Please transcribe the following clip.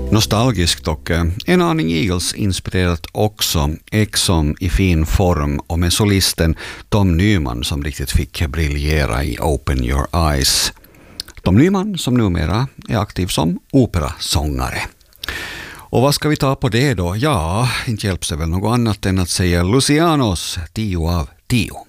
Nostalgiskt och en aning Eagles-inspirerat också, Exum i fin form och med solisten Tom Nyman som riktigt fick briljera i Open Your Eyes. Tom Nyman som numera är aktiv som operasångare. Och vad ska vi ta på det då? Ja, inte hjälps det väl något annat än att säga Lucianos 10 av 10.